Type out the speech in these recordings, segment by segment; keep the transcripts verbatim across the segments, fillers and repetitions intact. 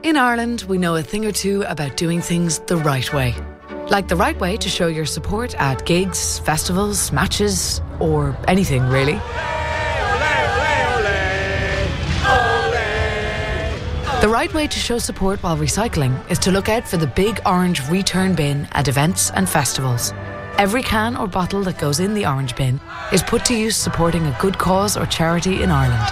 In Ireland, we know a thing or two about doing things the right way. Like the right way to show your support at gigs, festivals, matches, or anything really. The right way to show support while recycling is to look out for the big orange return bin at events and festivals. Every can or bottle that goes in the orange bin is put to use supporting a good cause or charity in Ireland.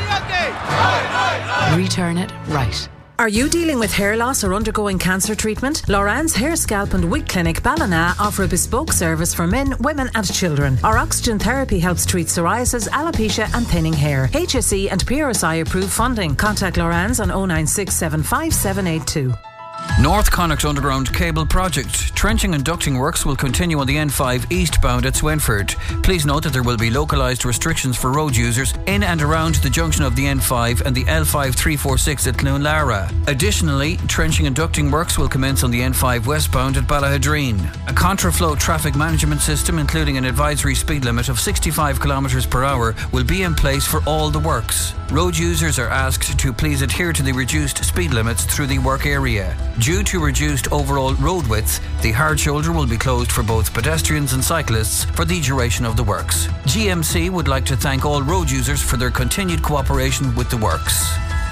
Return it right. Are you dealing with hair loss or undergoing cancer treatment? Loran's Hair, Scalp and Wig Clinic Ballina offer a bespoke service for men, women and children. Our oxygen therapy helps treat psoriasis, alopecia and thinning hair. H S E and P R S I approved funding. Contact Loran's on oh nine six seven five seven eight two. North Connacht Underground Cable Project. Trenching and ducting works will continue on the N five eastbound at Swenford. Please note that there will be localised restrictions for road users in and around the junction of the N five and the L five three forty-six at Cloonlara. Additionally, trenching and ducting works will commence on the N five westbound at Ballahadreen. A contraflow traffic management system, including an advisory speed limit of sixty-five kilometres per hour, will be in place for all the works. Road users are asked to please adhere to the reduced speed limits through the work area. Due to reduced overall road width, the hard shoulder will be closed for both pedestrians and cyclists for the duration of the works. G M C would like to thank all road users for their continued cooperation with the works.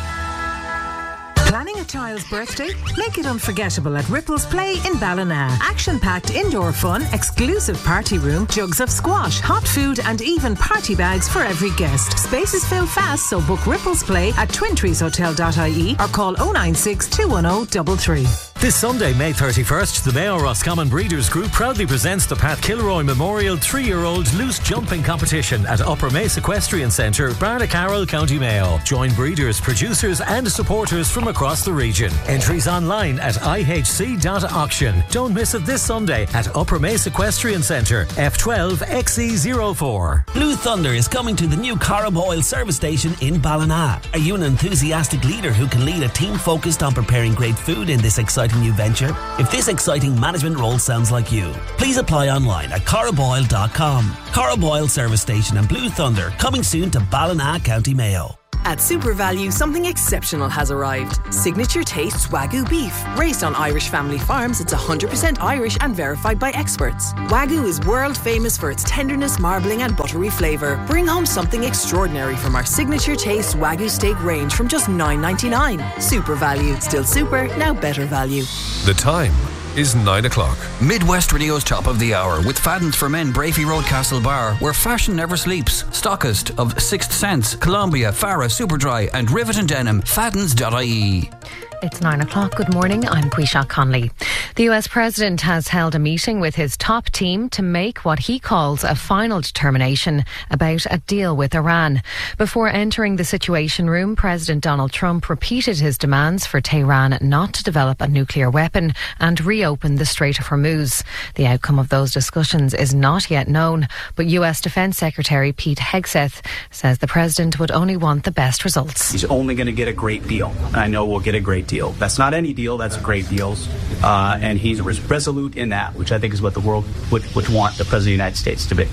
Planning a child's birthday? Make it unforgettable at Ripples Play in Ballina. Action-packed indoor fun, exclusive party room, jugs of squash, hot food and even party bags for every guest. Spaces fill fast, so book Ripples Play at twin trees hotel dot I E or call oh nine six two one oh three three. This Sunday, May thirty-first, the Mayo Roscommon Breeders Group proudly presents the Pat Kilroy Memorial three-year-old loose jumping competition at Upper Mace Equestrian Centre, Barnacarroll, County Mayo. Join breeders, producers and supporters from across the region. Entries online at I H C dot auction. Don't miss it this Sunday at Upper Mace Equestrian Centre, F twelve X E zero four. Blue Thunder is coming to the new Corrib Oil service station in Ballina. Are you an enthusiastic leader who can lead a team focused on preparing great food in this exciting new venture? If this exciting management role sounds like you, please apply online at corrib oil dot com. Corrib Oil Service Station and Blue Thunder coming soon to Ballina, County Mayo. At Super Value, something exceptional has arrived. Signature Taste Wagyu beef. Raised on Irish family farms, it's one hundred percent Irish and verified by experts. Wagyu is world famous for its tenderness, marbling and buttery flavour. Bring home something extraordinary from our Signature Taste Wagyu steak range from just nine ninety-nine. Super Value. Still super, now better value. The time is nine o'clock. Midwest Radio's Top of the Hour with Fadden's for Men, Brafey Road, Castle Bar, where fashion never sleeps. Stockist of Sixth Sense, Columbia, Farah, Superdry and Rivet and Denim. Faddens dot I E. It's nine o'clock. Good morning. I'm Quisha Conley. The U S President has held a meeting with his top team to make what he calls a final determination about a deal with Iran. Before entering the Situation Room, President Donald Trump repeated his demands for Tehran not to develop a nuclear weapon and reopen the Strait of Hormuz. The outcome of those discussions is not yet known, but U S Defence Secretary Pete Hegseth says the President would only want the best results. He's only going to get a great deal. I know we'll get a great deal. That's not any deal, that's great deals. Uh, and he's resolute in that, which I think is what the world would, would want the President of the United States to be.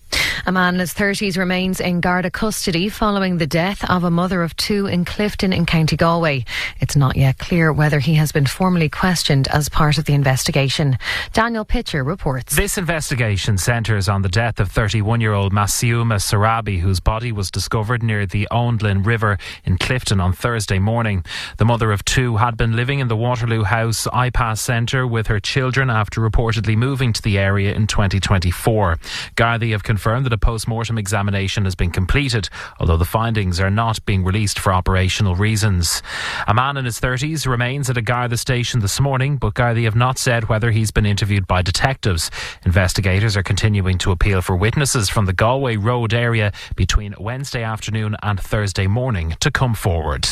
A man in his thirties remains in Garda custody following the death of a mother of two in Clifton in County Galway. It's not yet clear whether he has been formally questioned as part of the investigation. Daniel Pitcher reports. This investigation centres on the death of thirty-one-year-old Masiuma Sarabi, whose body was discovered near the Oundlin River in Clifton on Thursday morning. The mother of two had been living in the Waterloo House I PAS Centre with her children after reportedly moving to the area in twenty twenty-four. Gardaí have confirmed that a post-mortem examination has been completed, although the findings are not being released for operational reasons. A man in his thirties remains at a Garda station this morning, but Gardaí have not said whether he's been interviewed by detectives. Investigators are continuing to appeal for witnesses from the Galway Road area between Wednesday afternoon and Thursday morning to come forward.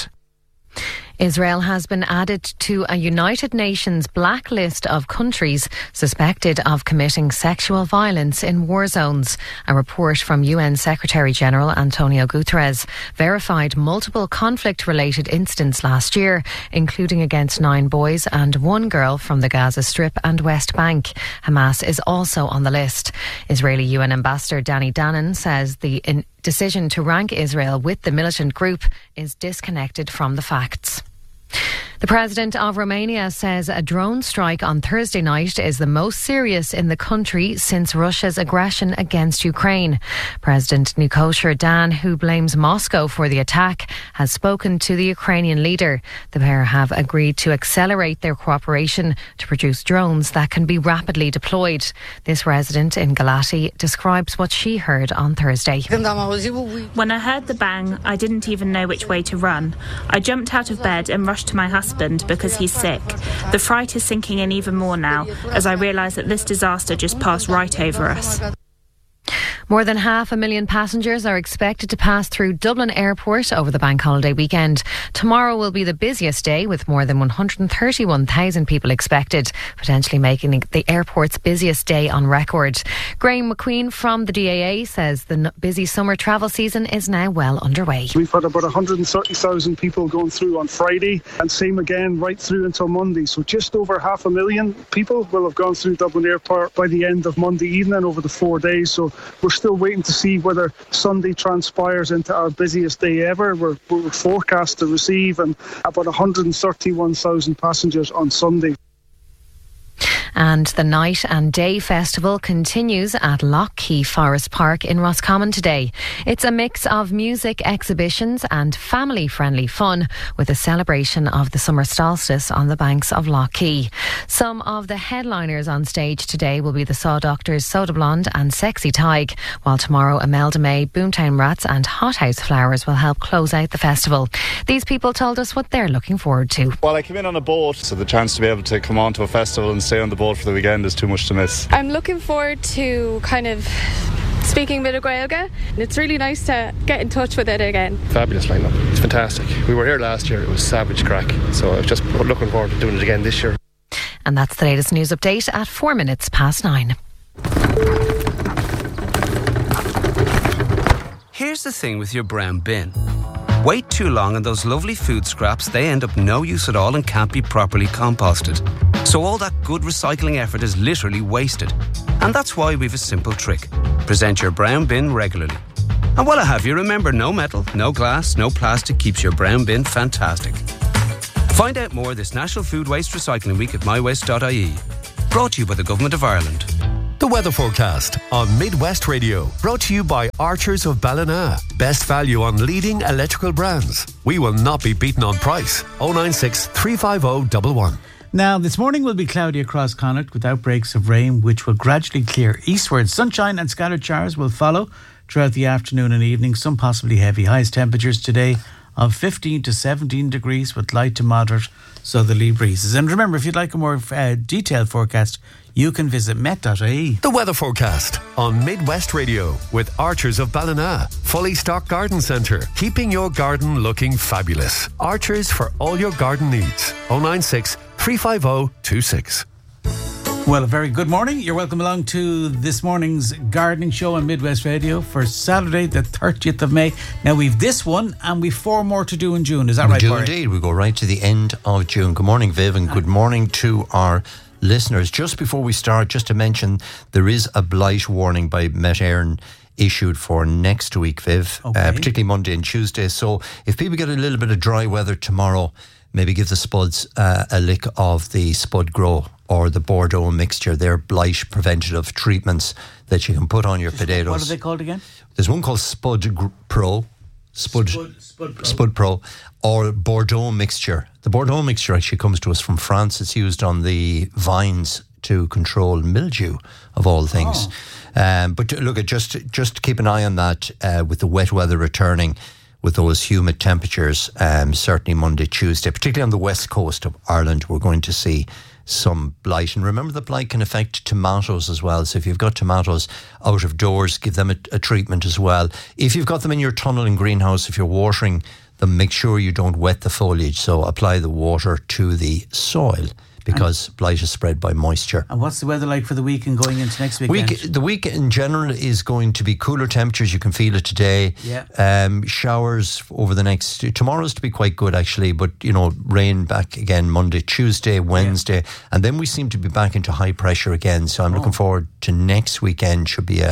Israel has been added to a United Nations blacklist of countries suspected of committing sexual violence in war zones. A report from U N Secretary-General Antonio Guterres verified multiple conflict-related incidents last year, including against nine boys and one girl from the Gaza Strip and West Bank. Hamas is also on the list. Israeli U N Ambassador Danny Danon says the in- decision to rank Israel with the militant group is disconnected from the facts. The President of Romania says a drone strike on Thursday night is the most serious in the country since Russia's aggression against Ukraine. President Nicolae Dan, who blames Moscow for the attack, has spoken to the Ukrainian leader. The pair have agreed to accelerate their cooperation to produce drones that can be rapidly deployed. This resident in Galati describes what she heard on Thursday. When I heard the bang, I didn't even know which way to run. I jumped out of bed and rushed to my husband because he's sick. The fright is sinking in even more now as I realise that this disaster just passed right over us. More than half a million passengers are expected to pass through Dublin Airport over the bank holiday weekend. Tomorrow will be the busiest day, with more than one hundred thirty-one thousand people expected, potentially making the airport's busiest day on record. Graham McQueen from the D A A says the busy summer travel season is now well underway. We've had about one hundred thirty thousand people going through on Friday, and same again right through until Monday. So just over half a million people will have gone through Dublin Airport by the end of Monday evening over the four days. So we're still waiting to see whether Sunday transpires into our busiest day ever. We're, we're forecast to receive and about one hundred thirty-one thousand passengers on Sunday. And the Night and Day Festival continues at Lough Key Forest Park in Roscommon today. It's a mix of music, exhibitions and family-friendly fun, with a celebration of the summer solstice on the banks of Lough Key. Some of the headliners on stage today will be the Saw Doctors, Soda Blonde and Sexy Tig, while tomorrow Imelda May, Boomtown Rats and Hothouse Flowers will help close out the festival. These people told us what they're looking forward to. Well, I came in on a boat, so the chance to be able to come on to a festival and stay on the boat for the weekend is too much to miss. I'm looking forward to kind of speaking a bit of Gaeilge. It's really nice to get in touch with it again. Fabulous lineup. It's fantastic. We were here last year. It was savage crack. So I'm just looking forward to doing it again this year. And that's the latest news update at four minutes past nine. Here's the thing with your brown bin. Wait too long and those lovely food scraps, they end up no use at all and can't be properly composted. So all that good recycling effort is literally wasted. And that's why we've a simple trick. Present your brown bin regularly. And while I have you, remember, no metal, no glass, no plastic keeps your brown bin fantastic. Find out more this National Food Waste Recycling Week at my waste dot I E. Brought to you by the Government of Ireland. The weather forecast on Midwest Radio, brought to you by Archers of Ballina. Best value on leading electrical brands. We will not be beaten on price. oh nine six, three five oh, one one. Now, this morning will be cloudy across Connacht with outbreaks of rain, which will gradually clear eastwards. Sunshine and scattered showers will follow throughout the afternoon and evening, some possibly heavy. Highest temperatures today of fifteen to seventeen degrees with light to moderate southerly breezes. And remember, if you'd like a more uh, detailed forecast, you can visit met dot I E. The weather forecast on Midwest Radio with Archers of Ballina. Fully stocked garden centre, keeping your garden looking fabulous. Archers for all your garden needs. oh nine six, three five oh, two six. Well, a very good morning. You're welcome along to this morning's gardening show on Midwest Radio for Saturday, the thirtieth of May. Now, we've this one and we've four more to do in June. Is that we right, do Barry? Indeed. We go right to the end of June. Good morning, Viv, and good morning to our listeners. Just before we start, just to mention, there is a blight warning by Met Éireann issued for next week, Viv, okay. uh, particularly Monday and Tuesday. So if people get a little bit of dry weather tomorrow, maybe give the spuds uh, a lick of the Spud Grow or the Bordeaux mixture. They're blight preventative treatments that you can put on your potatoes. What are they called again? There's one called Spud Pro. Spud, Spud, Spud, Pro. Spud Pro or Bordeaux mixture. The Bordeaux mixture actually comes to us from France. It's used on the vines to control mildew, of all things. Oh. Um, but look, at just just keep an eye on that uh, with the wet weather returning, with those humid temperatures. Um, certainly Monday, Tuesday, particularly on the west coast of Ireland, we're going to see some blight. And remember, the blight can affect tomatoes as well. So if you've got tomatoes out of doors, give them a, a treatment as well. If you've got them in your tunnel and greenhouse, if you're watering them, make sure you don't wet the foliage. So apply the water to the soil, because and blight is spread by moisture. And what's the weather like for the week and going into next weekend? Week, the week in general is going to be cooler temperatures. You can feel it today. Yeah. Um, showers over the next... Tomorrow's to be quite good, actually, but, you know, rain back again Monday, Tuesday, Wednesday, yeah. and then we seem to be back into high pressure again. So I'm oh. looking forward to next weekend. Should be a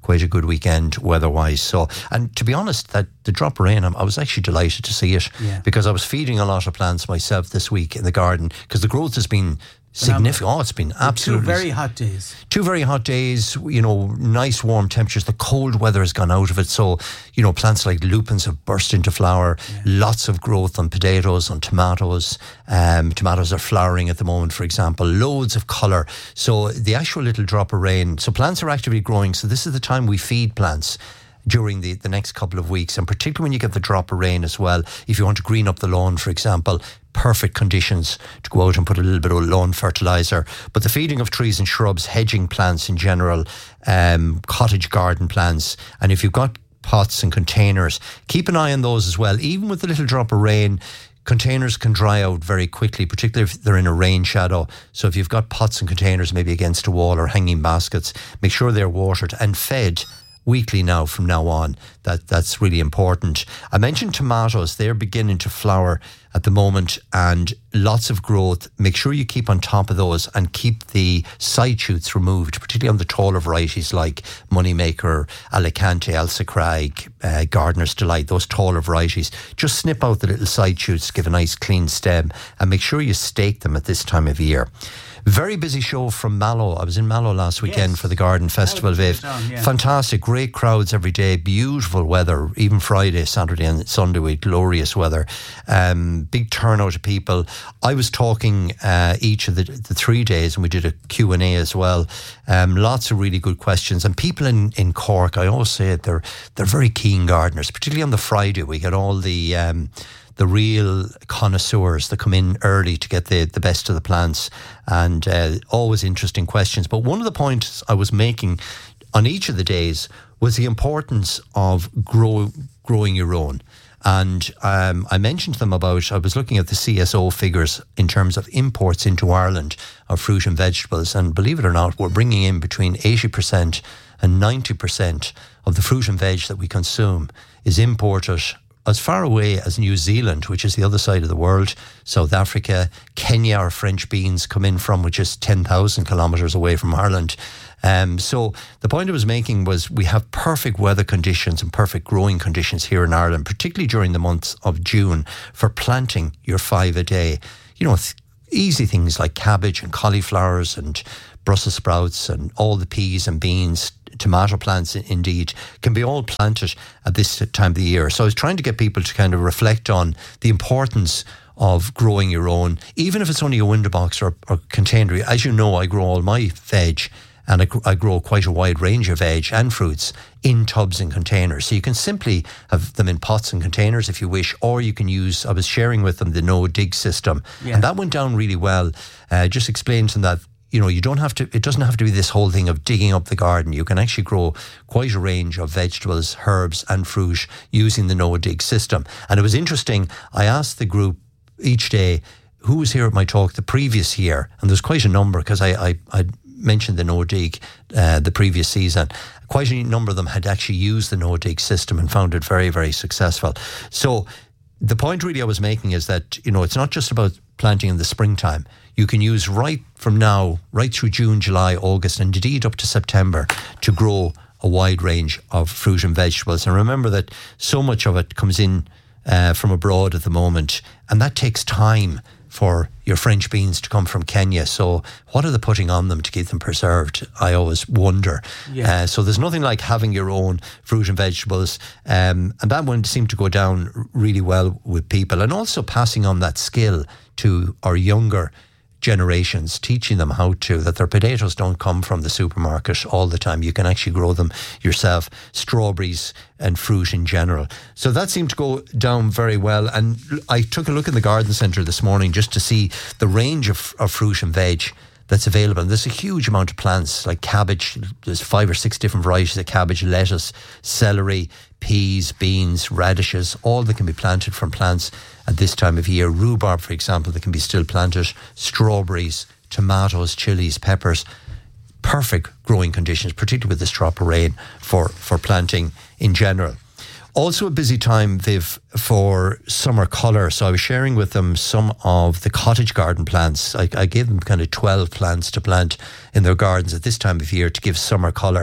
quite a good weekend weather-wise. So, and to be honest, that the drop of rain, I was actually delighted to see it Yeah. because I was feeding a lot of plants myself this week in the garden because the growth has been significant. Oh, it's been absolutely... Two very hot days. Two very hot days, you know, nice warm temperatures. The cold weather has gone out of it. So, you know, plants like lupins have burst into flower. Yeah. Lots of growth on potatoes, on tomatoes. Um, tomatoes are flowering at the moment, for example. Loads of colour. So the actual little drop of rain. So plants are actively growing. So this is the time we feed plants during the, the next couple of weeks, and particularly when you get the drop of rain as well. If you want to green up the lawn, for example, perfect conditions to go out and put a little bit of lawn fertiliser. But the feeding of trees and shrubs, hedging plants in general, um, cottage garden plants, and if you've got pots and containers, keep an eye on those as well. Even with a little drop of rain, containers can dry out very quickly, particularly if they're in a rain shadow. So if you've got pots and containers maybe against a wall or hanging baskets, make sure they're watered and fed weekly now from now on. That that's really important. I mentioned tomatoes. They're beginning to flower at the moment and lots of growth. Make sure you keep on top of those and keep the side shoots removed, particularly on the taller varieties like Moneymaker, Alicante, Elsa Craig, uh, Gardener's Delight, those taller varieties. Just snip out the little side shoots, give a nice clean stem, and make sure you stake them at this time of year. Very busy show from Mallow. I was in Mallow last weekend yes. for the Garden Festival, Viv. Down, yeah. Fantastic, great crowds every day, beautiful weather, even Friday, Saturday and Sunday with glorious weather. Um, big turnout of people. I was talking uh, each of the, the three days and we did a Q and A as well. Um, lots of really good questions. And people in, in Cork, I always say it, they're, they're very keen gardeners, particularly on the Friday. We get all the... Um, the real connoisseurs that come in early to get the, the best of the plants, and uh, always interesting questions. But one of the points I was making on each of the days was the importance of grow, growing your own. And um, I mentioned to them about, I was looking at the C S O figures in terms of imports into Ireland of fruit and vegetables, and believe it or not, we're bringing in between eighty percent and ninety percent of the fruit and veg that we consume is imported as far away as New Zealand, which is the other side of the world, South Africa, Kenya, our French beans come in from, which is ten thousand kilometres away from Ireland. Um, so the point I was making was we have perfect weather conditions and perfect growing conditions here in Ireland, particularly during the months of June, for planting your five a day. You know, th- easy things like cabbage and cauliflowers and Brussels sprouts and all the peas and beans, tomato plants indeed, can be all planted at this time of the year. So I was trying to get people to kind of reflect on the importance of growing your own, even if it's only a window box or, or container. As you know, I grow all my veg and I, I grow quite a wide range of veg and fruits in tubs and containers. So you can simply have them in pots and containers if you wish, or you can use, I was sharing with them the no-dig system. Yeah. And that went down really well. Uh, just explained to them that, you know, you don't have to, it doesn't have to be this whole thing of digging up the garden. You can actually grow quite a range of vegetables, herbs and fruit using the no-dig system. And it was interesting, I asked the group each day, who was here at my talk the previous year? And there's quite a number because I, I, I mentioned the no-dig uh, the previous season. Quite a number of them had actually used the no-dig system and found it very, very successful. So the point really I was making is that, you know, it's not just about planting in the springtime. You can use right from now, right through June, July, August, and indeed up to September to grow a wide range of fruit and vegetables. And remember that so much of it comes in uh, from abroad at the moment, and that takes time for your French beans to come from Kenya. So what are they putting on them to keep them preserved? I always wonder. Yeah. Uh, so there's nothing like having your own fruit and vegetables. Um, and that one seemed to go down really well with people. And also passing on that skill to our younger generations, teaching them how to, that their potatoes don't come from the supermarket all the time. You can actually grow them yourself, strawberries and fruit in general. So that seemed to go down very well. And I took a look in the garden centre this morning just to see the range of, of fruit and veg that's available. And there's a huge amount of plants like cabbage. There's five or six different varieties of cabbage, lettuce, celery, peas, beans, radishes, all that can be planted from plants at this time of year. Rhubarb, for example, that can be still planted. Strawberries, tomatoes, chilies, peppers. Perfect growing conditions, particularly with this drop of rain for, for planting in general. Also a busy time, Viv, for summer colour. So I was sharing with them some of the cottage garden plants. I, I gave them kind of twelve plants to plant in their gardens at this time of year to give summer colour.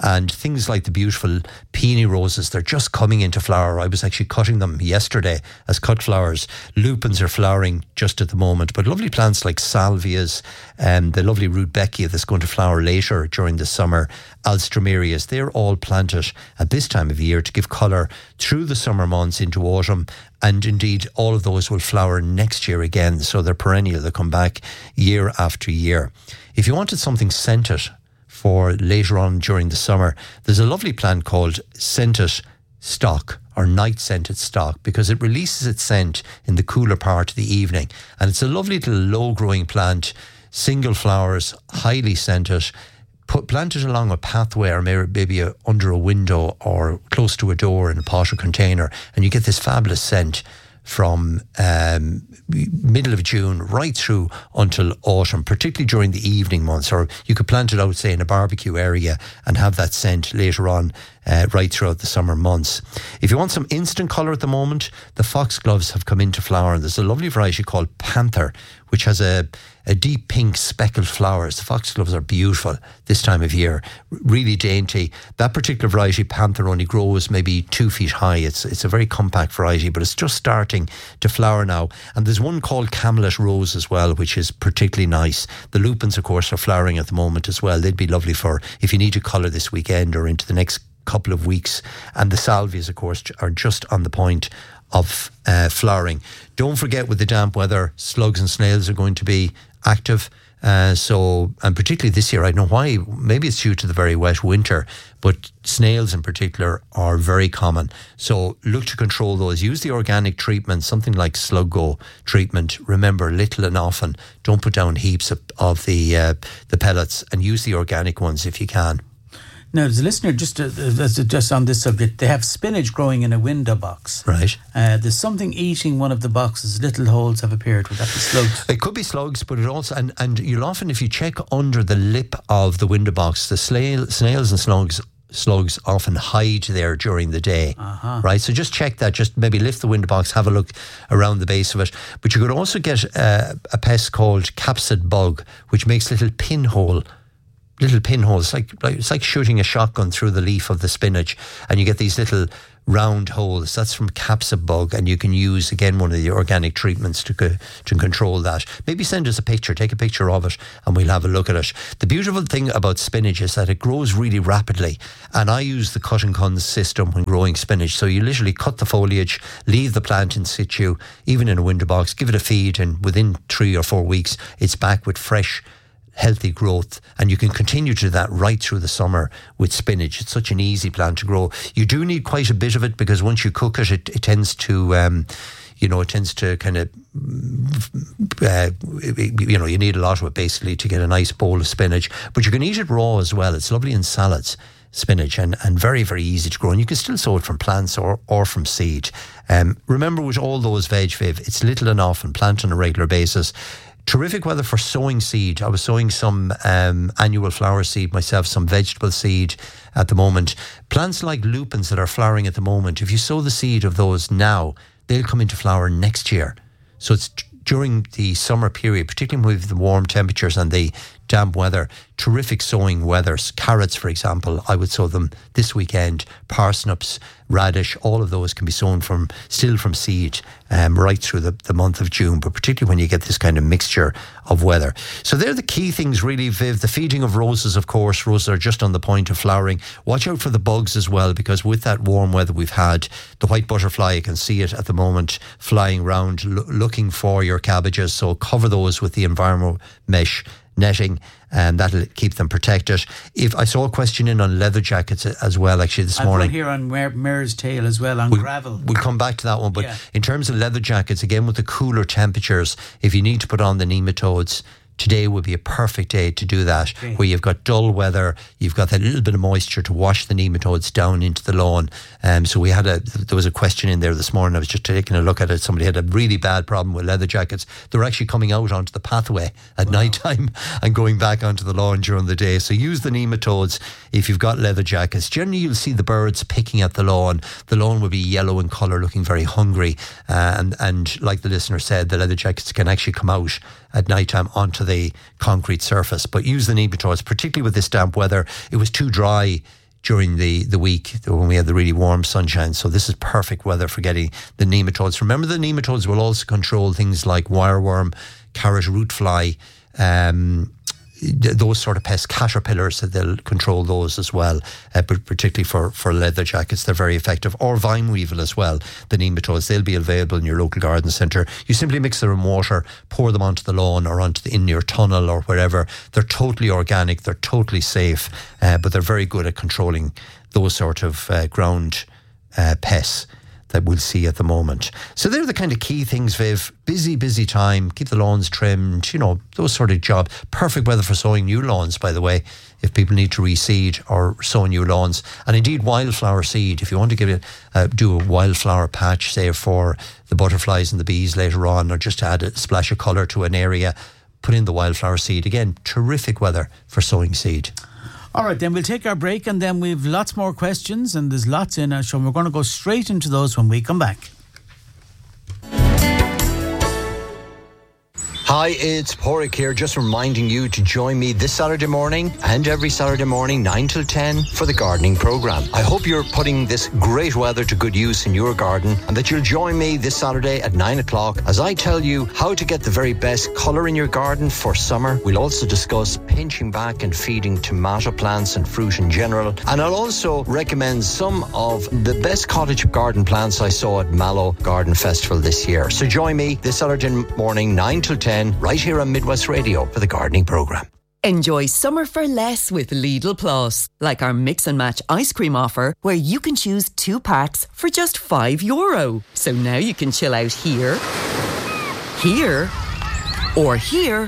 And things like the beautiful peony roses, they're just coming into flower. I was actually cutting them yesterday as cut flowers. Lupins are flowering just at the moment, but lovely plants like salvias and the lovely rudbeckia that's going to flower later during the summer, alströmerias, they're all planted at this time of year to give colour through the summer months into autumn. And indeed, all of those will flower next year again. So they're perennial. They come back year after year. If you wanted something scented for later on during the summer, there's a lovely plant called scented stock or night scented stock, because it releases its scent in the cooler part of the evening. And it's a lovely little low growing plant, single flowers, highly scented. Put, plant it along a pathway or maybe a, under a window or close to a door in a pot or container, and you get this fabulous scent from um, middle of June right through until autumn, particularly during the evening months. Or you could plant it out, say, in a barbecue area and have that scent later on uh, right throughout the summer months. If you want some instant colour at the moment, the foxgloves have come into flower, and there's a lovely variety called Panther, which has a, a deep pink speckled flowers. The foxgloves are beautiful this time of year, really dainty. That particular variety, Panther, only grows maybe two feet high. It's it's a very compact variety, but it's just starting to flower now. And there's one called Camelot Rose as well, which is particularly nice. The lupins, of course, are flowering at the moment as well. They'd be lovely for if you need to colour this weekend or into the next couple of weeks. And the salvias, of course, are just on the point of uh, flowering. Don't forget, with the damp weather, slugs and snails are going to be active. Uh, so, and particularly this year, I don't know why, maybe it's due to the very wet winter, but snails in particular are very common. So look to control those. Use the organic treatment, something like Slug Go treatment. Remember, little and often. Don't put down heaps of, of the uh, the pellets, and use the organic ones if you can. Now, there's a listener just uh, just on this subject. They have spinach growing in a window box. Right. Uh, there's something eating one of the boxes. Little holes have appeared. Would that be slugs? It could be slugs, but it also and, and you'll often, if you check under the lip of the window box, the snail, snails and slugs slugs often hide there during the day. Uh-huh. Right. So just check that. Just maybe lift the window box, have a look around the base of it. But you could also get uh, a pest called capsid bug, which makes little pinhole. Little pinholes, like, like it's like shooting a shotgun through the leaf of the spinach, and you get these little round holes. That's from capsid bug, and you can use again one of the organic treatments to co- to control that. Maybe send us a picture, take a picture of it, and we'll have a look at it. The beautiful thing about spinach is that it grows really rapidly, and I use the cut and cons system when growing spinach. So you literally cut the foliage, leave the plant in situ, even in a window box, give it a feed, and within three or four weeks, it's back with fresh, healthy growth. And you can continue to do that right through the summer with spinach. It's such an easy plant to grow. You do need quite a bit of it, because once you cook it, it, it tends to um, you know, it tends to kind of uh, you know, you need a lot of it basically to get a nice bowl of spinach. But you can eat it raw as well. It's lovely in salads, spinach, and, and very, very easy to grow. And you can still sow it from plants or, or from seed. Um, remember, with all those veg, Viv, it's little and often, plant on a regular basis. Terrific weather for sowing seed. I was sowing some um, annual flower seed myself, some vegetable seed at the moment. Plants like lupins that are flowering at the moment, if you sow the seed of those now, they'll come into flower next year. So it's t- during the summer period, particularly with the warm temperatures and the damp weather, terrific sowing weather. Carrots, for example, I would sow them this weekend. Parsnips, radish, all of those can be sown from still from seed um, right through the, the month of June, but particularly when you get this kind of mixture of weather. So they're the key things really, Viv. The feeding of roses, of course. Roses are just on the point of flowering. Watch out for the bugs as well, because with that warm weather we've had, the white butterfly, you can see it at the moment flying around lo- looking for your cabbages. So cover those with the environmental mesh netting, and that'll keep them protected. If I saw a question in on leather jackets as well, actually, this I've morning. I've here on Mare, Mare's Tail as well, on we'll, gravel. We'll come back to that one, but yeah. In terms of leather jackets, again, with the cooler temperatures, if you need to put on the nematodes, today would be a perfect day to do that, okay. Where you've got dull weather, you've got that little bit of moisture to wash the nematodes down into the lawn. Um, so we had a, there was a question in there this morning. I was just taking a look at it. Somebody had a really bad problem with leather jackets. They were actually coming out onto the pathway at wow. night time and going back onto the lawn during the day. So use the nematodes if you've got leather jackets. Generally, you'll see the birds picking at the lawn. The lawn will be yellow in colour, looking very hungry. Uh, and, and like the listener said, the leather jackets can actually come out at night time onto the concrete surface. But use the nematodes, particularly with this damp weather. It was too dry during the, the week when we had the really warm sunshine. So this is perfect weather for getting the nematodes. Remember, the nematodes will also control things like wireworm, carrot root fly, um, those sort of pests, caterpillars, that they'll control those as well, uh, but particularly for, for leather jackets, they're very effective. Or vine weevil as well, the nematodes, they'll be available in your local garden centre. You simply mix them in water, pour them onto the lawn or onto the, in your tunnel or wherever. They're totally organic, they're totally safe, uh, but they're very good at controlling those sort of uh, ground uh, pests that we'll see at the moment. So they're the kind of key things, Viv. Busy, busy time. Keep the lawns trimmed, you know, those sort of jobs. Perfect weather for sowing new lawns, by the way, if people need to reseed or sow new lawns. And indeed, wildflower seed. If you want to give it, uh, do a wildflower patch, say, for the butterflies and the bees later on, or just to add a splash of colour to an area, put in the wildflower seed. Again, terrific weather for sowing seed. All right, then we'll take our break, and then we've lots more questions, and there's lots in our show. We're going to go straight into those when we come back. Hi, it's Porrick here, just reminding you to join me this Saturday morning and every Saturday morning, nine till ten, for the gardening programme. I hope you're putting this great weather to good use in your garden, and that you'll join me this Saturday at nine o'clock as I tell you how to get the very best colour in your garden for summer. We'll also discuss pinching back and feeding tomato plants and fruit in general, and I'll also recommend some of the best cottage garden plants I saw at Mallow Garden Festival this year. So join me this Saturday morning, nine till ten, right here on Midwest Radio for the gardening programme. Enjoy summer for less with Lidl Plus, like our mix and match ice cream offer, where you can choose two packs for just five euro. So now you can chill out here, here, or here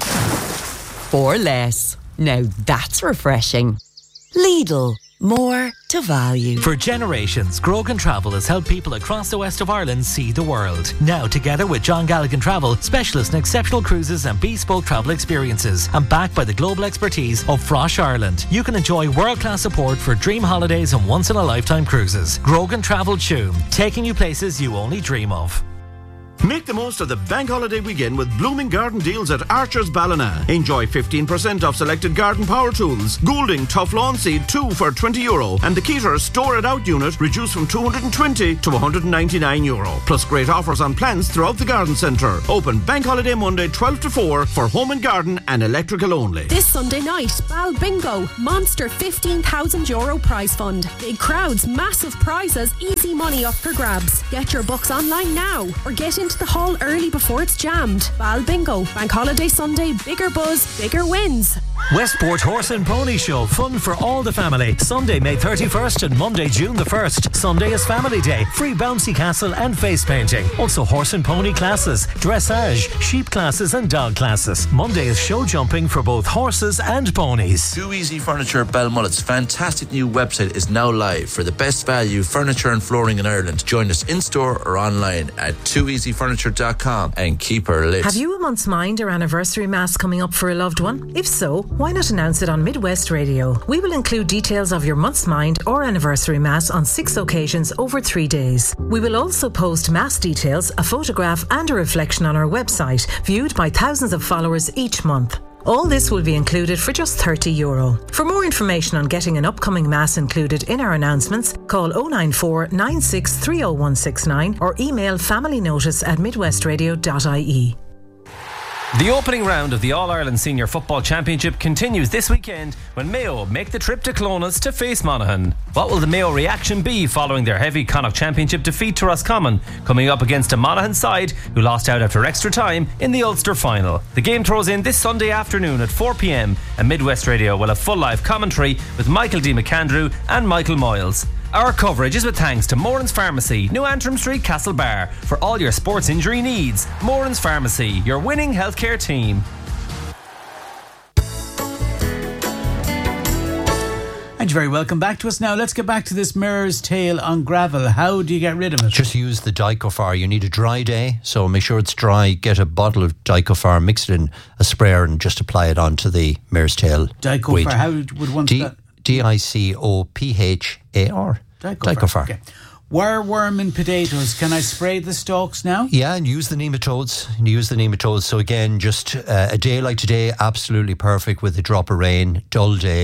for less. Now that's refreshing. Lidl. More to value. For generations, Grogan Travel has helped people across the west of Ireland see the world. Now, together with John Galligan Travel, specialists in exceptional cruises and bespoke travel experiences, and backed by the global expertise of Frosh Ireland, you can enjoy world-class support for dream holidays and once-in-a-lifetime cruises. Grogan Travel Tuam, taking you places you only dream of. Make the most of the bank holiday weekend with blooming garden deals at Archer's Ballina. Enjoy fifteen percent off selected garden power tools. Goulding Tough Lawn Seed two for twenty euro. And the Keter Store It Out unit reduced from two hundred twenty to one hundred ninety-nine euro. Plus great offers on plants throughout the garden centre. Open bank holiday Monday twelve to four for home and garden and electrical only. This Sunday night, Bal Bingo. Monster fifteen thousand euro prize fund. Big crowds, massive prizes, easy money up for grabs. Get your books online now or get into the hall early before it's jammed. Bal Bingo. Bank holiday Sunday. Bigger buzz, bigger wins. Westport Horse and Pony Show. Fun for all the family. Sunday, May thirty-first and Monday, June the first. Sunday is Family Day. Free bouncy castle and face painting. Also horse and pony classes, dressage, sheep classes and dog classes. Monday is show jumping for both horses and ponies. Too Easy Furniture at Belmullet's fantastic new website is now live for the best value furniture and flooring in Ireland. Join us in-store or online at too easy furniture dot com and keep her lit. Have you a month's mind or anniversary mass coming up for a loved one? If so, why not announce it on Midwest Radio? We will include details of your month's mind or anniversary mass on six occasions over three days. We will also post mass details, a photograph and a reflection on our website, viewed by thousands of followers each month. All this will be included for just thirty euro. For more information on getting an upcoming mass included in our announcements, call oh nine four, nine six three oh one six nine or email familynotice at midwestradio dot I E. The opening round of the All-Ireland Senior Football Championship continues this weekend when Mayo make the trip to Clones to face Monaghan. What will the Mayo reaction be following their heavy Connacht Championship defeat to Roscommon, coming up against a Monaghan side who lost out after extra time in the Ulster final? The game throws in this Sunday afternoon at four p.m. and Midwest Radio will have full live commentary with Michael D. McAndrew and Michael Moyles. Our coverage is with thanks to Moran's Pharmacy, New Antrim Street, Castlebar. For all your sports injury needs, Moran's Pharmacy, your winning healthcare team. And you're very welcome back to us now. Let's get back to this Mare's Tail on gravel. How do you get rid of it? Just use the Dicofar. You need a dry day, so make sure it's dry. Get a bottle of Dicofar, mix it in a sprayer and just apply it onto the Mare's Tail. Dicofar, weed. how would one... D- D I C O P H A R. Dicofar. Dicofar. Okay. Wireworm in potatoes. Can I spray the stalks now? Yeah, and use the nematodes. Use the nematodes. So again, just uh, a day like today, absolutely perfect with a drop of rain. Dull day,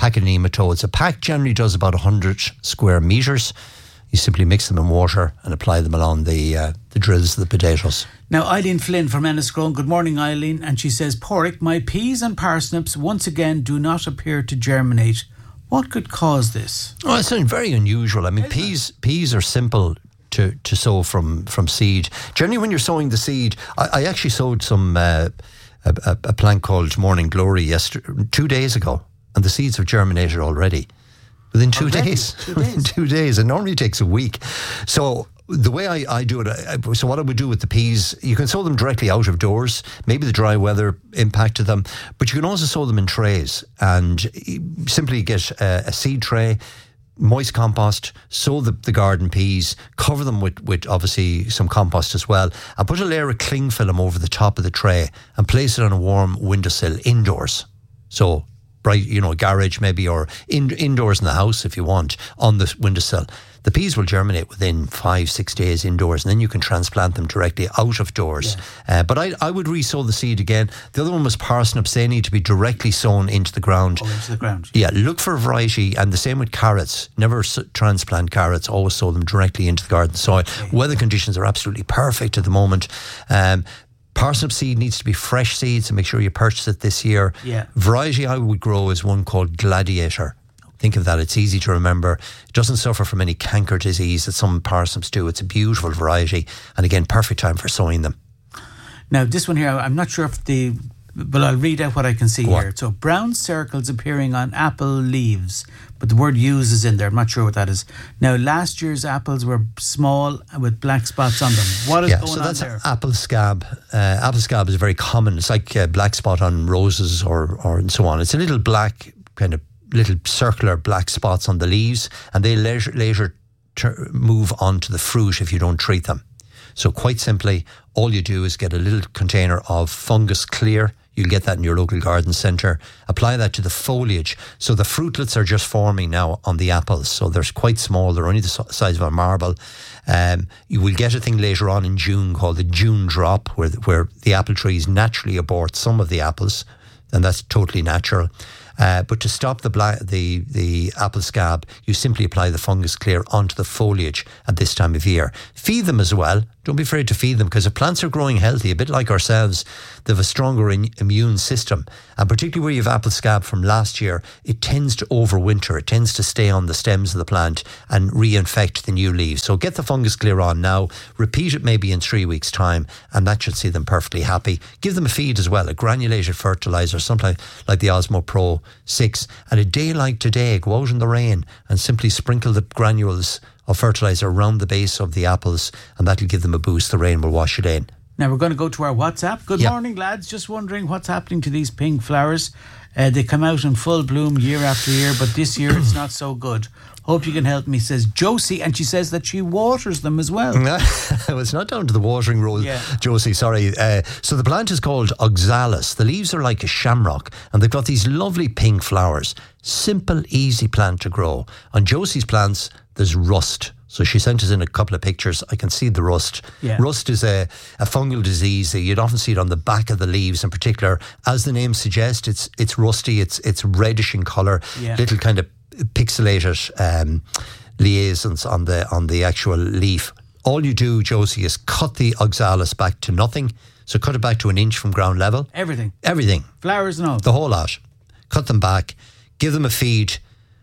packet of nematodes. A pack generally does about one hundred square metres. You simply mix them in water and apply them along the uh, the drills of the potatoes. Now, Eileen Flynn from Enniscrone. Good morning, Eileen. And she says, Porrick, my peas and parsnips once again do not appear to germinate. What could cause this? Oh, it's very unusual. I mean, Isn't peas it? peas are simple to, to sow from, from seed. Generally, when you're sowing the seed, I, I actually sowed some uh, a, a, a plant called Morning Glory yesterday, two days ago, and the seeds have germinated already. Within two already? days. Two Within days. two days. It normally takes a week. So the way I, I do it, I, so what I would do with the peas, you can sow them directly out of doors. Maybe the dry weather impacted them, but you can also sow them in trays and simply get a, a seed tray, moist compost, sow the, the garden peas, cover them with, with obviously some compost as well, and put a layer of cling film over the top of the tray and place it on a warm windowsill indoors. So bright, you know, garage maybe, or in, indoors in the house if you want, on the windowsill. The peas will germinate within five, six days indoors, and then you can transplant them directly out of doors. Yeah. Uh, but I, I would re-sow the seed again. The other one was parsnips. They need to be directly sown into the ground. Oh, into the ground. Yeah, look for a variety, and the same with carrots. Never s- transplant carrots. Always sow them directly into the garden soil. Okay. Weather conditions are absolutely perfect at the moment. Um, Parsnip seed needs to be fresh seed, so make sure you purchase it this year. Yeah. Variety I would grow is one called Gladiator. Think of that, it's easy to remember. It doesn't suffer from any canker disease that some parsnips do. It's a beautiful variety, and again, perfect time for sowing them. Now, this one here, I'm not sure if the, but I'll read out what I can see Go here. on. So, brown circles appearing on apple leaves, but the word "use" is in there. I'm not sure what that is. Now, last year's apples were small with black spots on them. What is yeah, going so on that's there? apple scab. Uh, apple scab is very common. It's like a black spot on roses or, or and so on. It's a little black, kind of little circular black spots on the leaves, and they later, later ter- move on to the fruit if you don't treat them. So quite simply, all you do is get a little container of fungus clear. You'll get that in your local garden centre. Apply that to the foliage. So the fruitlets are just forming now on the apples. So they're quite small. They're only the size of a marble. Um, you will get a thing later on in June called the June drop, where the, where the apple trees naturally abort some of the apples, and that's totally natural. Uh, but to stop the black, the the apple scab, you simply apply the fungus clear onto the foliage at this time of year. Feed them as well. Don't be afraid to feed them, because if plants are growing healthy, a bit like ourselves, they have a stronger in, immune system. And particularly where you have apple scab from last year, it tends to overwinter. It tends to stay on the stems of the plant and reinfect the new leaves. So get the fungus clear on now. Repeat it maybe in three weeks' time, and that should see them perfectly happy. Give them a feed as well, a granulated fertiliser, something like the Osmo Pro six. And a day like today, go out in the rain and simply sprinkle the granules of fertiliser around the base of the apples, and that'll give them a boost. The rain will wash it in. Now we're going to go to our WhatsApp. Good Yep. morning, lads. Just wondering what's happening to these pink flowers. Uh, they come out in full bloom year after year, but this year it's not so good. Hope you can help me, says Josie, and she says that she waters them as well. Well, it's not down to the watering role, Yeah. Josie, sorry. Uh, so the plant is called Oxalis. The leaves are like a shamrock, and they've got these lovely pink flowers. Simple, easy plant to grow. On Josie's plants, there's rust. So she sent us in a couple of pictures. I can see the rust. Yeah. Rust is a, a fungal disease. You'd often see it on the back of the leaves in particular. As the name suggests, it's it's rusty, it's it's reddish in colour, Yeah. little kind of pixelated um, liaisons on the on the actual leaf. All you do, Josie, is cut the oxalis back to nothing. So cut it back to an inch from ground level. Everything. Everything. Flowers and all. The whole lot. Cut them back, give them a feed,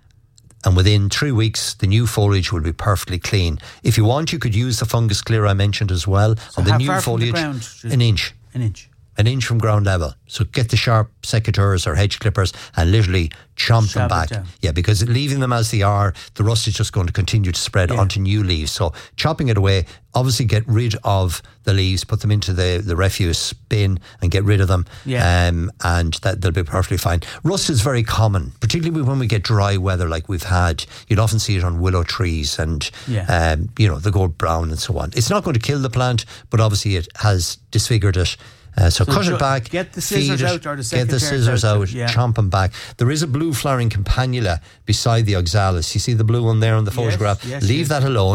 and within three weeks, the new foliage will be perfectly clean. If you want, you could use the fungus clear I mentioned as well. So on the how new far from the foliage, ground? Just an inch. An inch. An inch from ground level. So get the sharp secateurs or hedge clippers and literally chomp them Shove it back. down. Yeah, because leaving them as they are, the rust is just going to continue to spread Yeah. onto new leaves. So chopping it away, obviously get rid of the leaves, put them into the, the refuse bin and get rid of them. Yeah. Um, and that they'll be perfectly fine. Rust is very common, particularly when we get dry weather like we've had. You'd often see it on willow trees and, Yeah. um, you know, they go brown and so on. It's not going to kill the plant, but obviously it has disfigured it. Uh, so, So cut ju- it back, get the feed scissors it, out or the get the secateurs scissors out, out, yeah. chomp them back. There is a blue flowering campanula beside the oxalis. You see the blue one there on the Yes, photograph? yes, Leave yes. that alone.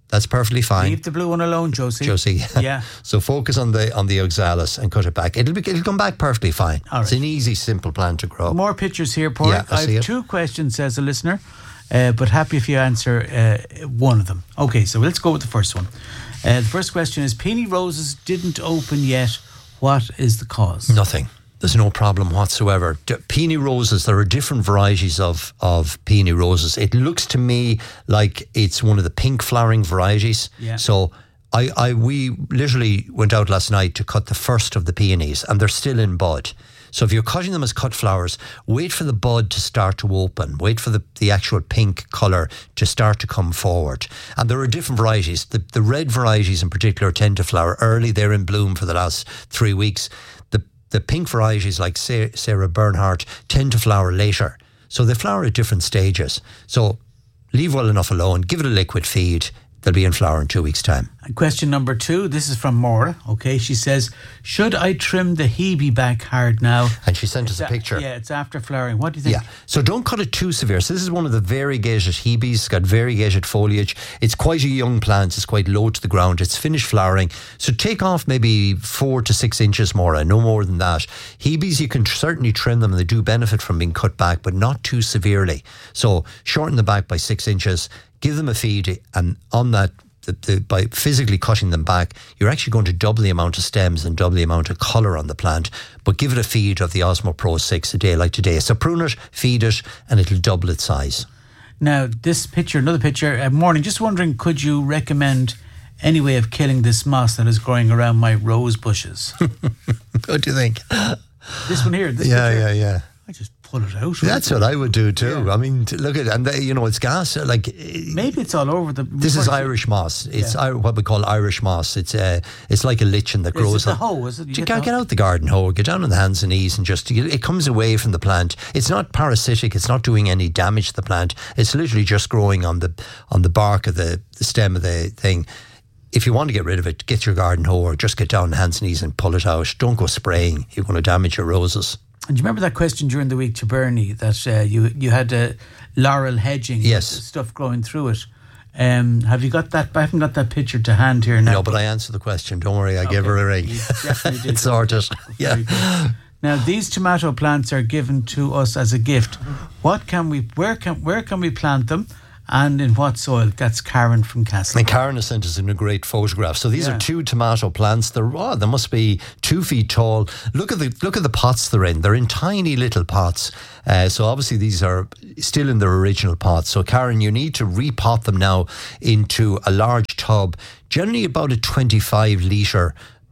That's perfectly fine. Leave the blue one alone, Josie. Josie. Yeah. So focus on the on the oxalis and cut it back. It'll be, it'll come back perfectly fine. All It's right. an easy, simple plant to grow. More pictures here, Porrick. Yeah, I I see have it. two questions, says a listener, uh, but happy if you answer uh, one of them. Okay, so let's go with the first one. Uh, the first question is, Peony Roses didn't open yet. What is the cause? Nothing. There's no problem whatsoever. D- peony roses, there are different varieties of, of peony roses. It looks to me like it's one of the pink flowering varieties. Yeah. So I, I we literally went out last night to cut the first of the peonies, and they're still in bud. So if you're cutting them as cut flowers, wait for the bud to start to open. Wait for the, the actual pink colour to start to come forward. And there are different varieties. The, the red varieties in particular tend to flower early. They're in bloom for the last three weeks. The the pink varieties like Sa- Sarah Bernhardt tend to flower later. So they flower at different stages. So leave well enough alone. Give it a liquid feed. They'll be in flower in two weeks' time. And question number two, this is from Maura. Okay, she says, should I trim the Hebe back hard now? And she sent us It's a picture. Yeah, it's after flowering. What do you think? Yeah, so don't cut it too severe. So this is one of the variegated Hebes. It's got variegated foliage. It's quite a young plant. It's quite low to the ground. It's finished flowering. So take off maybe four to six inches more, no more than that. Hebes, you can certainly trim them and they do benefit from being cut back, but not too severely. So shorten the back by six inches, give them a feed, and on that, The, the, by physically cutting them back, you're actually going to double the amount of stems and double the amount of colour on the plant, but give it a feed of the Osmo Pro six a day like today. So prune it, feed it, and it'll double its size. Now, this picture, another picture, uh, morning, just wondering, could you recommend any way of killing this moss that is growing around my rose bushes? What do you think? This one here, this yeah, picture. yeah, yeah. I just pull it out. That's what I would do too. Yeah. I mean, t- look at, and they, you know, it's gas. Like maybe it's all over the. This is Irish moss. It's Yeah. I- what we call Irish moss. It's uh, it's like a lichen that Is grows. it the up. hoe? Is it? You You get get, the get hoe? out the garden hoe, get down on the hands and knees, and just it comes away from the plant. It's not parasitic. It's not doing any damage to the plant. It's literally just growing on the on the bark of the, the stem of the thing. If you want to get rid of it, get your garden hoe or just get down on the hands and knees and pull it out. Don't go spraying. You're going to damage your roses. And do you remember that question during the week to Bernie that uh, you you had uh, laurel hedging, Yes. stuff growing through it? Um, have you got that? I haven't got that picture to hand here now. No, but I answered the question. Don't worry, I gave her a ring. You definitely did. It's sorted. Yeah. Very good. Now these tomato plants are given to us as a gift. What can we? Where can? Where can we plant them? And in what soil? That's Karen from Castle. And Karen has sent us in a great photograph. So these Yeah. are two tomato plants. They're oh, they must be two feet tall. Look at the look at the pots they're in. They're in tiny little pots. Uh, so obviously these are still in their original pots. So Karen, you need to repot them now into a large tub, generally about a twenty-five litre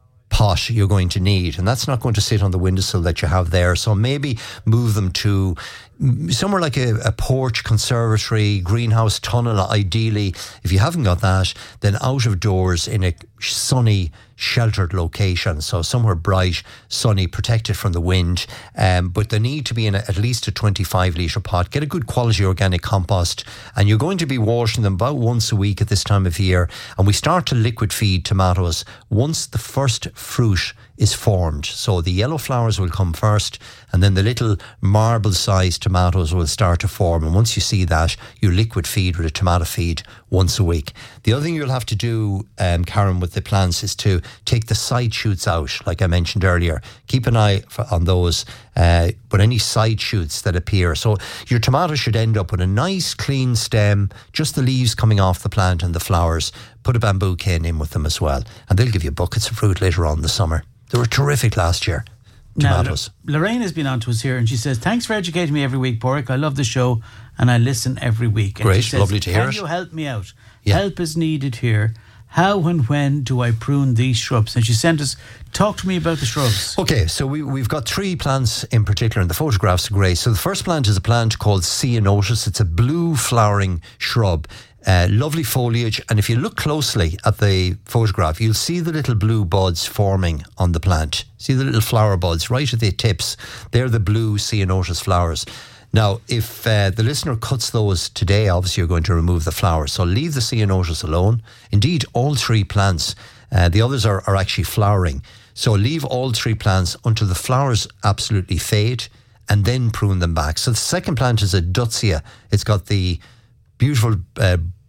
pot you're going to need, and that's not going to sit on the windowsill that you have there. So maybe move them to somewhere like a, a porch, conservatory, greenhouse, tunnel ideally. If you haven't got that, then out of doors in a sunny, sheltered location, so somewhere bright, sunny, protected from the wind, um, but they need to be in a, at least a twenty-five litre pot. Get a good quality organic compost, and you're going to be watering them about once a week at this time of year. And we start to liquid feed tomatoes once the first fruit is formed. So the yellow flowers will come first, and then the little marble-sized tomatoes will start to form. And once you see that, you liquid feed with a tomato feed once a week. The other thing you'll have to do, um, Karen, with the plants is to take the side shoots out, like I mentioned earlier. Keep an eye for, on those, uh, but any side shoots that appear. So your tomato should end up with a nice clean stem, just the leaves coming off the plant and the flowers. Put a bamboo cane in with them as well, and they'll give you buckets of fruit later on in the summer. They were terrific last year. Tomatoes. Now, Lorraine has been on to us here and she says, thanks for educating me every week, Porrick. I love the show and I listen every week. And Great, she says, lovely to hear Can it. you help me out? Yeah. Help is needed here. How and when do I prune these shrubs? And she sent us, talk to me about the shrubs. Okay, so we, we've got three plants in particular, and the photographs are great. So the first plant is a plant called Ceanothus. It's a blue flowering shrub. Uh, lovely foliage, and if you look closely at the photograph, you'll see the little blue buds forming on the plant. See the little flower buds right at the tips? They're the blue Ceanothus flowers. Now, if uh, the listener cuts those today, obviously you're going to remove the flowers. So leave the Ceanothus alone. Indeed, all three plants. Uh, the others are, are actually flowering. So leave all three plants until the flowers absolutely fade, and then prune them back. So the second plant is a Dutzia. It's got the beautiful uh,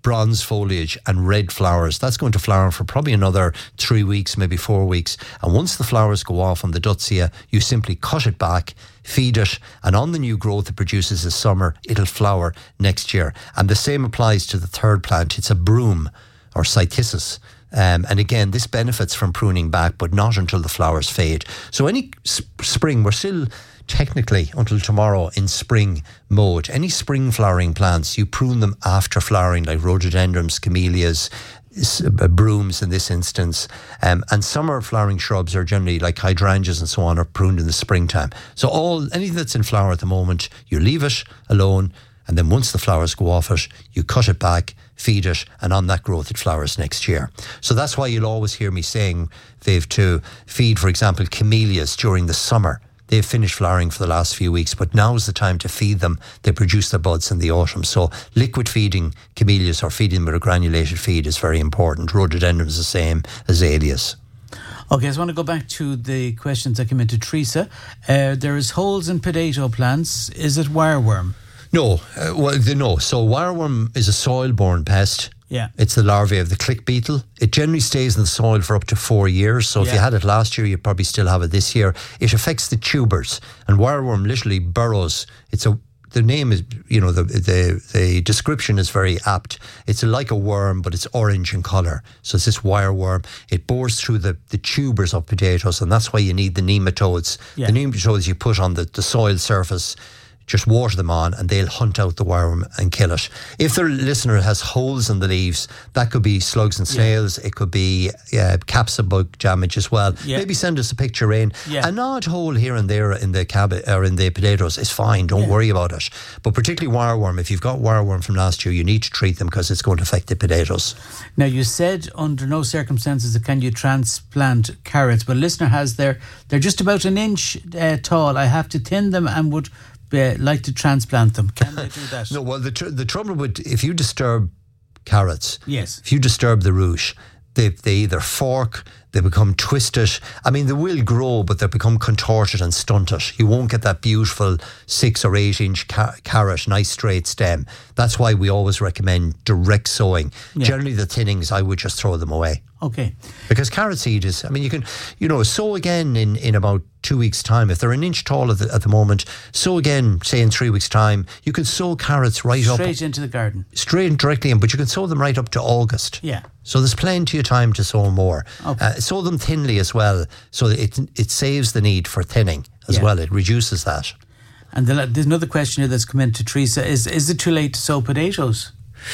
bronze foliage and red flowers. That's going to flower for probably another three weeks, maybe four weeks. And once the flowers go off on the Dutsia, you simply cut it back, feed it, and on the new growth it produces this summer, it'll flower next year. And the same applies to the third plant. It's a broom or cytisus. Um, and again, this benefits from pruning back, but not until the flowers fade. So any sp- spring, we're still technically until tomorrow in spring mode. Any spring flowering plants, you prune them after flowering, like rhododendrons, camellias, s- uh, brooms in this instance. Um, and summer flowering shrubs are generally like hydrangeas and so on are pruned in the springtime. So all anything that's in flower at the moment, you leave it alone, and then once the flowers go off it, you cut it back, feed it, and on that growth it flowers next year. So that's why you'll always hear me saying, Viv, to feed, for example, camellias during the summer. They've finished flowering for the last few weeks, but now's the time to feed them. They produce their buds in the autumn. So liquid feeding camellias or feeding them with a granulated feed is very important. Rhododendrons the same, azaleas. Okay, I just want to go back to the questions that came into Teresa. Uh, there is holes in potato plants. Is it wireworm? No, uh, well, the, no. So wireworm is a soil-borne pest. Yeah. It's the larvae of the click beetle. It generally stays in the soil for up to four years. So if Yeah. you had it last year, you'd probably still have it this year. It affects the tubers. And wireworm literally burrows. It's a the name is, you know, the the the description is very apt. It's like a worm, but it's orange in colour. So it's this wireworm. It bores through the, the tubers of potatoes, and that's why you need the nematodes. Yeah. The nematodes you put on the, the soil surface. Just water them on and they'll hunt out the wireworm and kill it. If the listener has holes in the leaves, that could be slugs and snails. Yeah. It could be uh, capsule bug damage as well. Yeah. Maybe send us a picture in. Yeah. An odd hole here and there in the cabbage or in the potatoes is fine. Don't yeah. worry about it. But particularly wireworm, if you've got wireworm from last year, you need to treat them because it's going to affect the potatoes. Now, you said under no circumstances can you transplant carrots, but a listener has their, they're just about an inch uh, tall. I have to thin them and would Uh, like to transplant them. Can they do that? No, well, the tr- the trouble with, if you disturb carrots, yes, if you disturb the root, they they either fork, they become twisted. I mean, they will grow, but they become contorted and stunted. You won't get that beautiful six or eight inch car- carrot, nice straight stem. That's why we always recommend direct sowing. Yeah. Generally, the thinnings, I would just throw them away. Okay. Because carrot seed is, I mean, you can, you know, sow again in, in about two weeks' time. If they're an inch tall at the, at the moment, sow again, say in three weeks' time. You can sow carrots right straight up. Straight into the garden. Straight and directly in, but you can sow them right up to August. Yeah. So there's plenty of time to sow more. Okay. Uh, sow them thinly as well, so that it it saves the need for thinning as yeah. well. It reduces that. And the, there's another question here that's come in to Teresa. Is, is it too late to sow potatoes?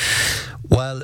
Well,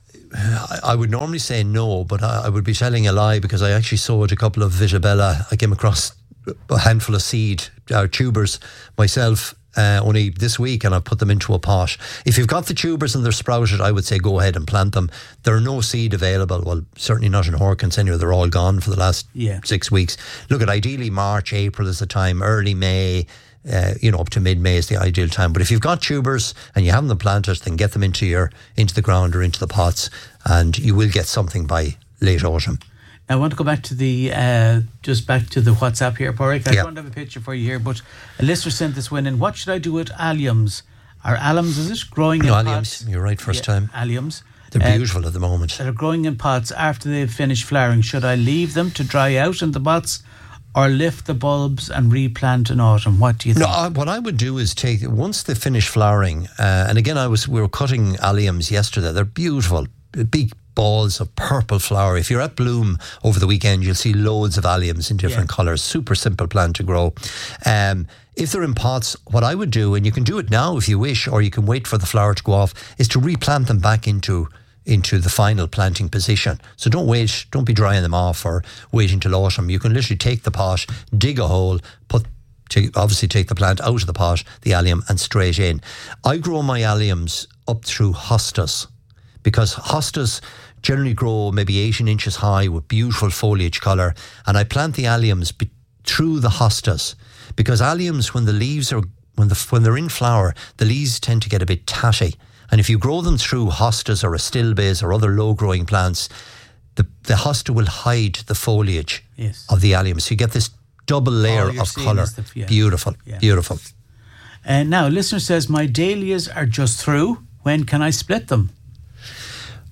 I would normally say no, but I would be telling a lie because I actually sowed a couple of Vitabella. I came across a handful of seed, uh, tubers myself uh, only this week, and I put them into a pot. If you've got the tubers and they're sprouted, I would say go ahead and plant them. There are no seed available. Well, certainly not in Horkins anyway. They're all gone for the last yeah. six weeks. Look at ideally March, April is the time, early May. Uh, you know, up to mid-May is the ideal time. But if you've got tubers and you haven't them planted, then get them into your into the ground or into the pots, and you will get something by late autumn. Now, I want to go back to the uh, just back to the WhatsApp here, Porrick. I yeah. don't have a picture for you here, but a listener sent this one in. What should I do with alliums? Are alliums, is it, growing no, in alliums. pots? You're right, first yeah, time. Alliums. They're beautiful uh, at the moment. That are growing in pots after they've finished flowering. Should I leave them to dry out in the pots, or lift the bulbs and replant in autumn? What do you think? No, I, what I would do is take, once they finish flowering, uh, and again, I was we were cutting alliums yesterday. They're beautiful, big balls of purple flower. If you're at Bloom over the weekend, you'll see loads of alliums in different yeah. colours. Super simple plant to grow. Um, if they're in pots, what I would do, and you can do it now if you wish, or you can wait for the flower to go off, is to replant them back into into the final planting position. So don't wait, don't be drying them off or waiting till autumn. You can literally take the pot, dig a hole, put to obviously take the plant out of the pot, the allium, and straight in. I grow my alliums up through hostas, because hostas generally grow maybe eighteen inches high with beautiful foliage colour, and I plant the alliums be- through the hostas, because alliums, when the leaves are when the when they're in flower, the leaves tend to get a bit tatty. And if you grow them through hostas or astilbes or other low-growing plants, the, the hosta will hide the foliage yes. of the allium. So you get this double layer oh, of colour. The, yeah. Beautiful, yeah. beautiful. And uh, now, a listener says, my dahlias are just through. When can I split them?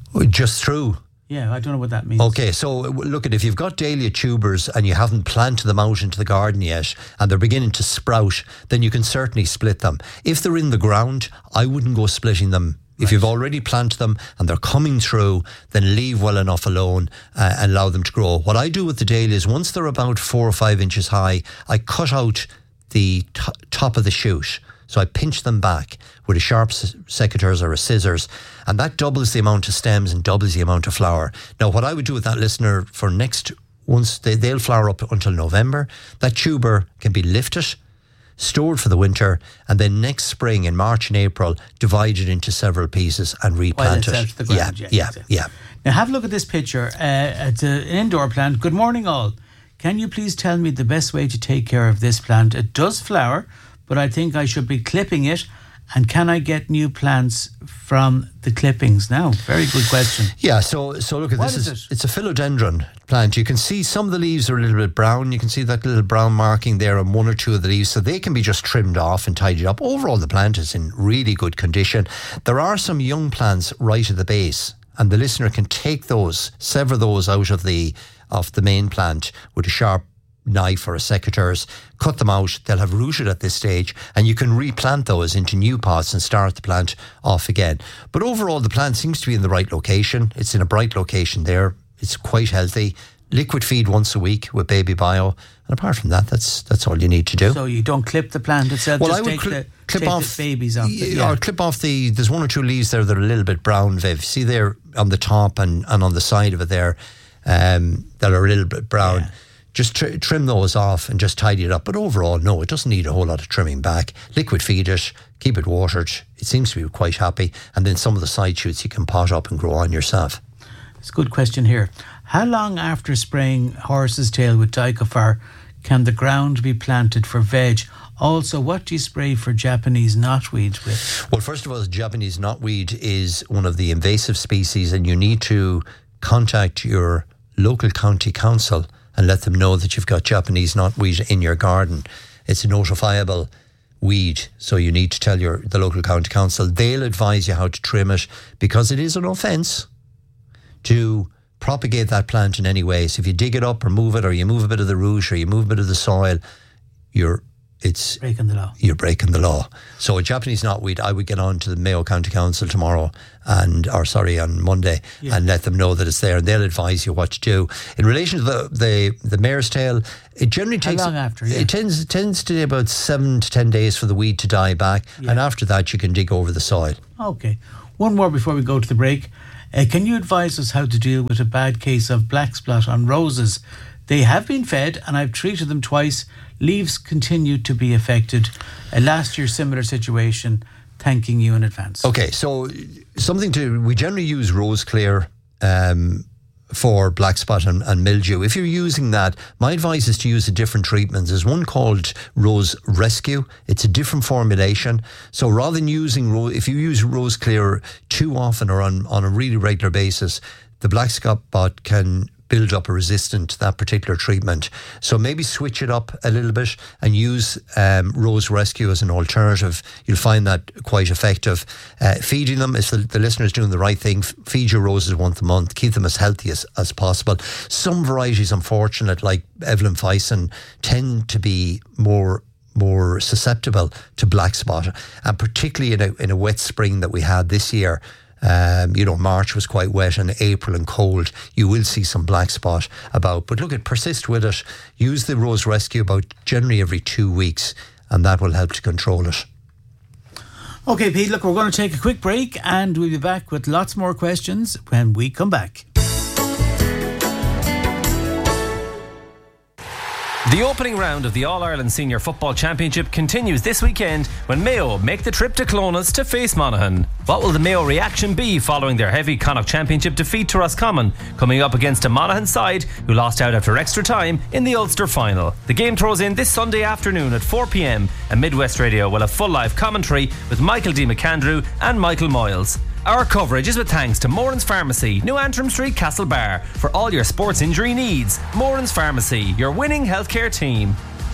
Just through. Yeah, I don't know what that means. Okay, so look at if you've got dahlia tubers and you haven't planted them out into the garden yet and they're beginning to sprout, then you can certainly split them. If they're in the ground, I wouldn't go splitting them. If right. you've already planted them and they're coming through, then leave well enough alone uh, and allow them to grow. What I do with the dahlias, once they're about four or five inches high, I cut out the t- top of the shoot. So I pinch them back with a sharp secateurs or a scissors, and that doubles the amount of stems and doubles the amount of flower. Now, what I would do with that listener for next, once they, they'll flower up until November, that tuber can be lifted, stored for the winter, and then next spring in March and April, divided into several pieces and replant well, it. The ground, yeah, yeah, yeah, yeah. Now have a look at this picture. Uh, it's an indoor plant. Good morning, all. Can you please tell me the best way to take care of this plant? It does flower, but I think I should be clipping it. And can I get new plants from the clippings now? Very good question. Yeah, so so look at what this. Is is it? It's a philodendron plant. You can see some of the leaves are a little bit brown. You can see that little brown marking there on one or two of the leaves. So they can be just trimmed off and tidied up. Overall, the plant is in really good condition. There are some young plants right at the base, and the listener can take those, sever those out of the of the main plant with a sharp knife or a secateurs, cut them out. They'll have rooted at this stage, and you can replant those into new pots and start the plant off again. But overall, the plant seems to be in the right location. It's in a bright location there. It's quite healthy. Liquid feed once a week with Baby Bio, and apart from that, that's that's all you need to do. So you don't clip the plant itself. Well, just I would take cli- the, clip take off the babies off. The, yeah. Or clip off the. There's one or two leaves there that are a little bit brown, Viv. See there on the top and, and on the side of it there, um, that are a little bit brown. Yeah. Just tr- trim those off and just tidy it up. But overall, no, it doesn't need a whole lot of trimming back. Liquid feed it, keep it watered. It seems to be quite happy. And then some of the side shoots you can pot up and grow on yourself. It's a good question here. How long after spraying horse's tail with Dicofar can the ground be planted for veg? Also, what do you spray for Japanese knotweed with? Well, first of all, Japanese knotweed is one of the invasive species, and you need to contact your local county council and let them know that you've got Japanese knotweed in your garden. It's a notifiable weed, so you need to tell your the local county council. They'll advise you how to trim it, because it is an offence to propagate that plant in any way. So if you dig it up or move it, or you move a bit of the root, or you move a bit of the soil, you're it's breaking the law. You're breaking the law. So a Japanese knotweed, I would get on to the Mayo County Council tomorrow, and or sorry, on Monday, yeah. and let them know that it's there, and they'll advise you what to do. In relation to the the, the mare's tail, it generally takes how long after? Yeah. It tends tends to take about seven to ten days for the weed to die back, yeah. and after that you can dig over the soil. Okay. One more before we go to the break. Uh, can you advise us how to deal with a bad case of black spot on roses? They have been fed, and I've treated them twice. Leaves continue to be affected. Uh, last year, similar situation. Thanking you in advance. Okay, so something to... We generally use Rose Clear um, for black spot and, and mildew. If you're using that, my advice is to use a different treatment. There's one called Rose Rescue. It's a different formulation. So rather than using... Ro- if you use Rose Clear too often or on, on a really regular basis, the black spot can build up a resistance to that particular treatment. So maybe switch it up a little bit and use um, Rose Rescue as an alternative. You'll find that quite effective. Uh, feeding them, if the, the listener is doing the right thing, f- feed your roses once a month. Keep them as healthy as, as possible. Some varieties, unfortunate, like Evelyn Fison, tend to be more more susceptible to black spot, and particularly in a, in a wet spring that we had this year. Um, you know, March was quite wet, and April and cold. You will see some black spot about. But look, at persist with it. Use the Rose Rescue about generally every two weeks, and that will help to control it. Okay, Pete, look, we're going to take a quick break, and we'll be back with lots more questions when we come back. The opening round of the All-Ireland Senior Football Championship continues this weekend when Mayo make the trip to Clones to face Monaghan. What will the Mayo reaction be following their heavy Connacht Championship defeat to Roscommon, coming up against a Monaghan side who lost out after extra time in the Ulster final? The game throws in this Sunday afternoon at four p.m, and Midwest Radio will have full live commentary with Michael D. McAndrew and Michael Moyles. Our coverage is with thanks to Moran's Pharmacy, New Antrim Street, Castlebar. For all your sports injury needs, Moran's Pharmacy, your winning healthcare team.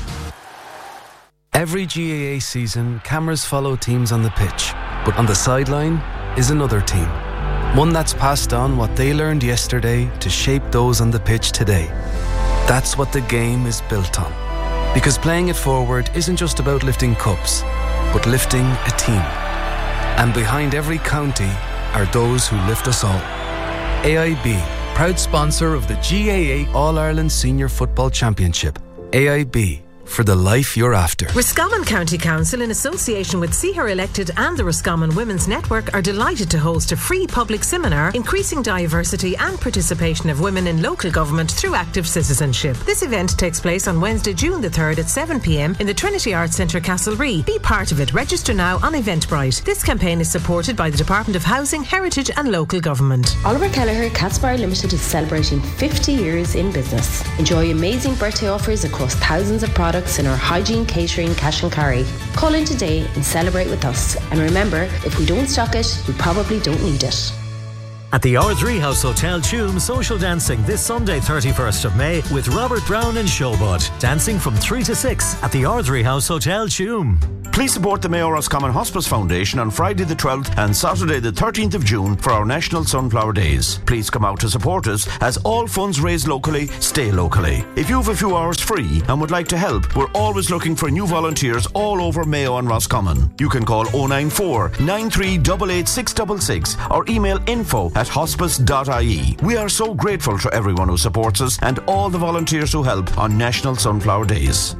Every G A A season, cameras follow teams on the pitch, but on the sideline is another team. One that's passed on what they learned yesterday to shape those on the pitch today. That's what the game is built on. Because playing it forward isn't just about lifting cups, but lifting a team. And behind every county are those who lift us all. A I B, proud sponsor of the G A A All-Ireland Senior Football Championship. A I B, for the life you're after. Roscommon County Council, in association with See Her Elected and the Roscommon Women's Network, are delighted to host a free public seminar increasing diversity and participation of women in local government through active citizenship. This event takes place on Wednesday, June the third at seven p m in the Trinity Arts Centre, Castlerea. Be part of it. Register now on Eventbrite. This campaign is supported by the Department of Housing, Heritage and Local Government. Oliver Kelleher Catsbar Limited is celebrating fifty years in business. Enjoy amazing birthday offers across thousands of products in our hygiene, catering, cash and carry. Call in today and celebrate with us. And remember, if we don't stock it, we probably don't need it. At the R three House Hotel Tuam, social dancing this Sunday thirty-first of May with Robert Brown and Showbud. Dancing from three to six at the R three House Hotel Tuam. Please support the Mayo Roscommon Hospice Foundation on Friday the twelfth and Saturday the thirteenth of June for our National Sunflower Days. Please come out to support us, as all funds raised locally stay locally. If you have a few hours free and would like to help, we're always looking for new volunteers all over Mayo and Roscommon. You can call oh nine four, nine three eight eight six six six or email info at hospice dot I E. We are so grateful to everyone who supports us and all the volunteers who help on National Sunflower Days.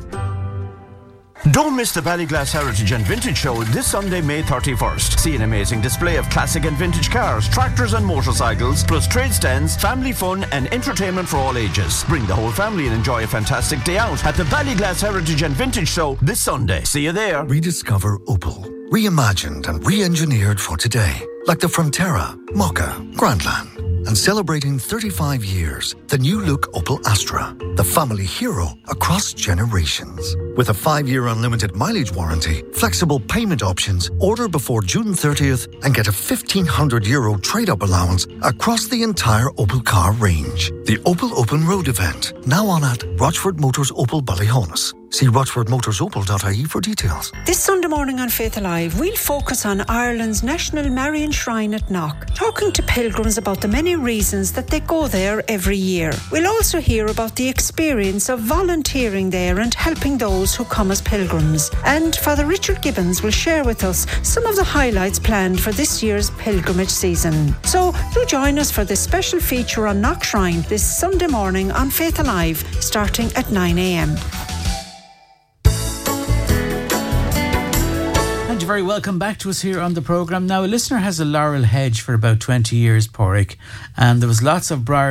Don't miss the Ballyglass Heritage and Vintage Show this Sunday, May thirty-first. See an amazing display of classic and vintage cars, tractors and motorcycles, plus trade stands, family fun and entertainment for all ages. Bring the whole family and enjoy a fantastic day out at the Ballyglass Heritage and Vintage Show this Sunday. See you there. Rediscover Opel. Reimagined and re-engineered for today. Like the Frontera, Mokka, Grandland. And celebrating thirty-five years, the new look Opel Astra, the family hero across generations. With a five-year unlimited mileage warranty, flexible payment options, order before June thirtieth and get a fifteen hundred euro trade-up allowance across the entire Opel car range. The Opel Open Road event, now on at Rochford Motors Opel Ballyhonus. See rochford motors opel dot I E for details. This Sunday morning on Faith Alive, we'll focus on Ireland's National Marian Shrine at Knock, talking to pilgrims about the many reasons that they go there every year. We'll also hear about the experience of volunteering there and helping those who come as pilgrims. And Father Richard Gibbons will share with us some of the highlights planned for this year's pilgrimage season. So do join us for this special feature on Knock Shrine this Sunday morning on Faith Alive, starting at nine a m. And you're very welcome back to us here on the programme. Now, a listener has a laurel hedge for about twenty years, Porrick, and there was lots of briar